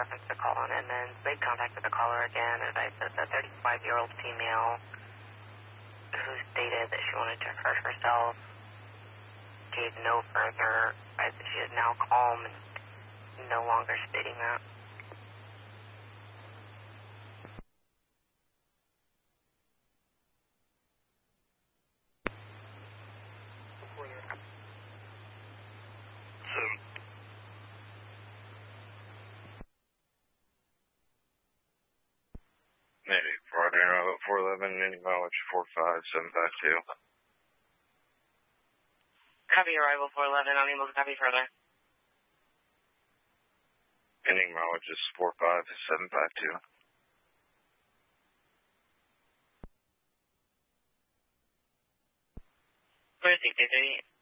reference to call on Edmonds. They contacted the caller again, and I said the 35-year-old female who stated that she wanted to hurt herself gave no further advice that she is now calm and no longer stating that. Maybe Friday arrival 411, ending mileage 45752. Copy arrival 411, unable to copy further. Ending mileage is 45752. 463.